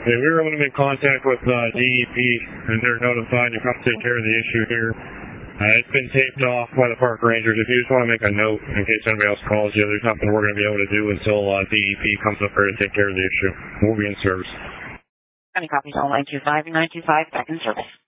Yeah, we were able to make contact with DEP, and they're notified to come take care of the issue here. It's been taped off by the park rangers. If you just want to make a note in case anybody else calls you, there's nothing we're going to be able to do until DEP comes up here to take care of the issue. We'll be in service. Any copies on line 25925 back in service.